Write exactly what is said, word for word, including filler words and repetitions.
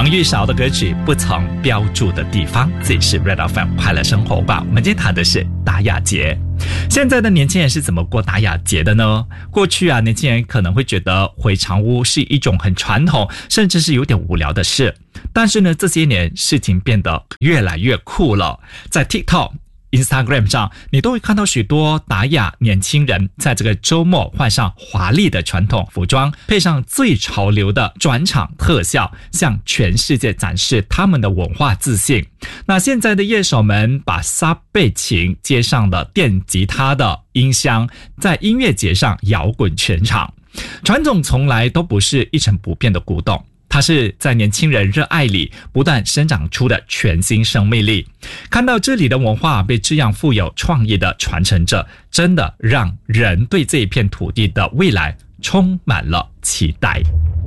王玉韶的歌曲《不曾标注的地方》，这里是 Red F M 快乐生活吧。我们今天谈的是达雅节。现在的年轻人是怎么过达雅节的呢？过去啊，年轻人可能会觉得回肠屋是一种很传统，甚至是有点无聊的事。但是呢，这些年事情变得越来越酷了。在 TikTok、Instagram 上，你都会看到许多达雅年轻人在这个周末换上华丽的传统服装，配上最潮流的转场特效，向全世界展示他们的文化自信。那现在的乐手们把沙贝琴接上了电吉他的音箱，在音乐节上摇滚全场。传统从来都不是一成不变的古董，它是在年轻人热爱里不断生长出的全新生命力。看到这里的文化被这样富有创意的传承着，真的让人对这一片土地的未来充满了期待。